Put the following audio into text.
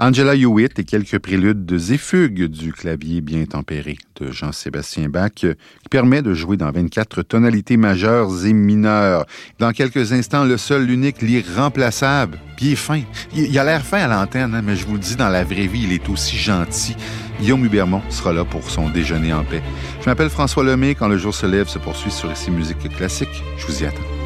Angela Hewitt et quelques préludes et fugues du clavier bien tempéré de Jean-Sébastien Bach qui permet de jouer dans 24 tonalités majeures et mineures. Dans quelques instants, le seul, l'unique, l'irremplaçable. Puis il est fin. Il a l'air fin à l'antenne, hein, mais je vous le dis, dans la vraie vie, il est aussi gentil. Guillaume Hubermont sera là pour son déjeuner en paix. Je m'appelle François Lemay. Quand le jour se lève se poursuit sur Ici Musique Classique. Je vous y attends.